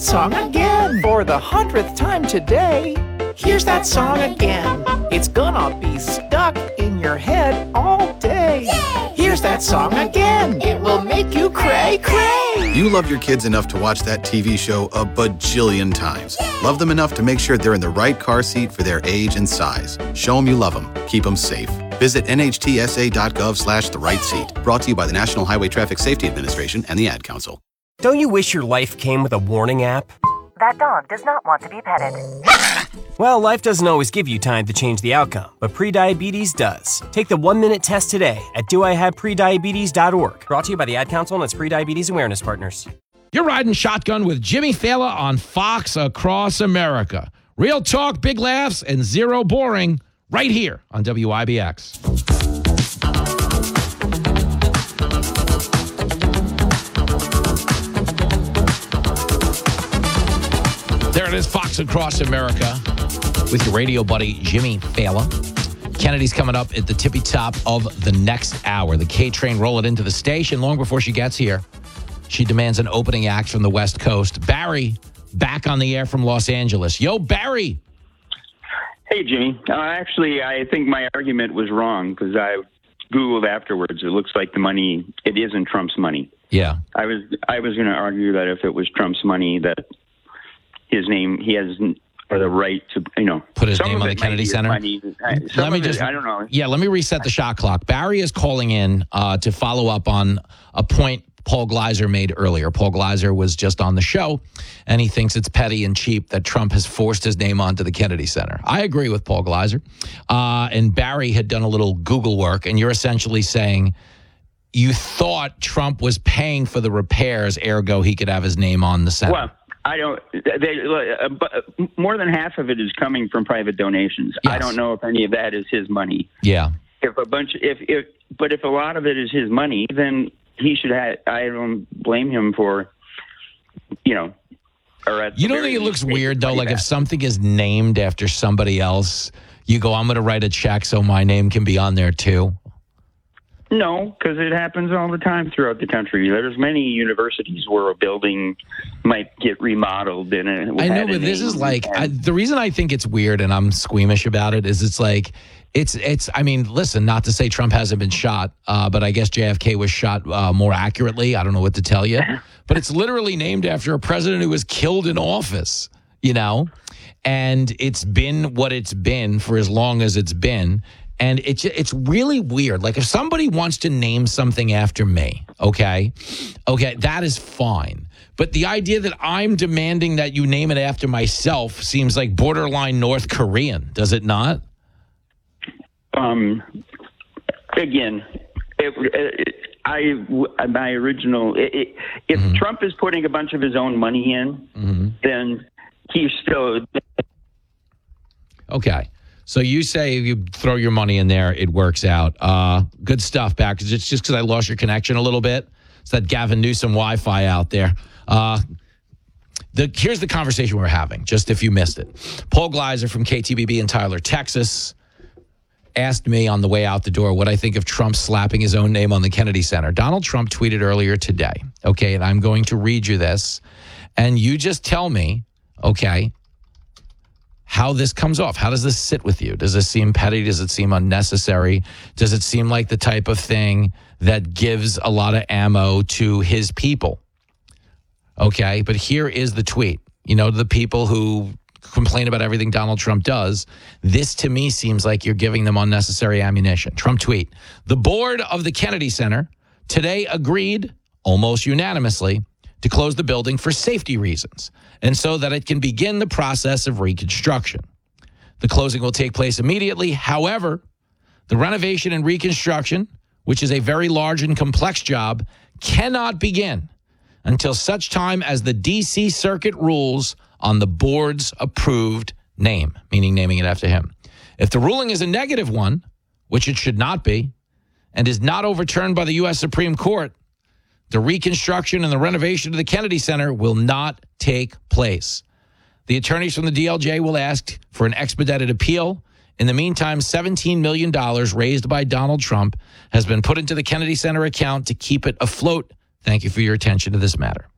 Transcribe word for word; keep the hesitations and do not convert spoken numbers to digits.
Song again for the hundredth time today. Here's that song again. It's gonna be stuck in your head all day. Yay! Here's that song again. It will make you cray cray. You love your kids enough to watch that T V show a bajillion times. Yay! Love them enough to make sure they're in the right car seat for their age and size. Show them you love them. Keep them safe. Visit N H T S A dot gov slash the right seat. Brought to you by the National Highway Traffic Safety Administration and the Ad Council. Don't you wish your life came with a warning app? That dog does not want to be petted. Well, life doesn't always give you time to change the outcome, but prediabetes does. Take the one-minute test today at do I have prediabetes dot org. Brought to you by the Ad Council and its Prediabetes Awareness Partners. You're riding shotgun with Jimmy Fallon on Fox Across America. Real talk, big laughs, and zero boring right here on W I B X. There it is, Fox Across America with your radio buddy, Jimmy Fallon. Kennedy's coming up at the tippy top of the next hour. The K-train rolling into the station. Long before she gets here, she demands an opening act from the West Coast. Barry, back on the air from Los Angeles. Yo, Barry. Hey, Jimmy. Uh, actually, I think my argument was wrong because I Googled afterwards. It looks like the money, it isn't Trump's money. Yeah. I was I was going to argue that if it was Trump's money, that his name, he has or the right to, you know. Put his name on the Kennedy Center? Money. Let me just, it, I don't know. Yeah, let me reset the shot clock. Barry is calling in uh, to follow up on a point Paul Gleiser made earlier. Paul Gleiser was just on the show, and he thinks it's petty and cheap that Trump has forced his name onto the Kennedy Center. I agree with Paul Gleiser. Uh, and Barry had done a little Google work, and you're essentially saying you thought Trump was paying for the repairs, ergo he could have his name on the center. Well, I don't. They, uh, but more than half of it is coming from private donations. Yes. I don't know if any of that is his money. Yeah. If a bunch, if if, but if a lot of it is his money, then he should have. I don't blame him for, you know. Or at you don't think it looks weird though? Like back. If something is named after somebody else, you go, "I'm going to write a check so my name can be on there too." No, because it happens all the time throughout the country. There's many universities where a building might get remodeled. And it I know, but this is like, I, the reason I think it's weird and I'm squeamish about it is it's like, it's, it's. I mean, listen, not to say Trump hasn't been shot, uh, but I guess J F K was shot uh, more accurately. I don't know what to tell you. But it's literally named after a president who was killed in office, you know? And it's been what it's been for as long as it's been. And it's it's really weird. Like if somebody wants to name something after me, okay, okay, that is fine. But the idea that I'm demanding that you name it after myself seems like borderline North Korean, does it not? Um, again, it, it, I my original. It, it, if mm-hmm. Trump is putting a bunch of his own money in, mm-hmm. then he's still okay. So you say if you throw your money in there, it works out. Uh, good stuff, back. It's just because I lost your connection a little bit. It's that Gavin Newsom Wi-Fi out there. Uh, the here's the conversation we're having, just if you missed it. Paul Gleiser from K T B B in Tyler, Texas, asked me on the way out the door what I think of Trump slapping his own name on the Kennedy Center. Donald Trump tweeted earlier today, okay, and I'm going to read you this, and you just tell me, okay, how this comes off. How does this sit with you? Does this seem petty? Does it seem unnecessary? Does it seem like the type of thing that gives a lot of ammo to his people? Okay, but here is the tweet. You know, the people who complain about everything Donald Trump does, this to me seems like you're giving them unnecessary ammunition. Trump tweet, the board of the Kennedy Center today agreed, almost unanimously, to close the building for safety reasons, and so that it can begin the process of reconstruction. The closing will take place immediately. However, the renovation and reconstruction, which is a very large and complex job, cannot begin until such time as the D C Circuit rules on the board's approved name, meaning naming it after him. If the ruling is a negative one, which it should not be, and is not overturned by the U S Supreme Court, the reconstruction and the renovation of the Kennedy Center will not take place. The attorneys from the D L J will ask for an expedited appeal. In the meantime, seventeen million dollars raised by Donald Trump has been put into the Kennedy Center account to keep it afloat. Thank you for your attention to this matter.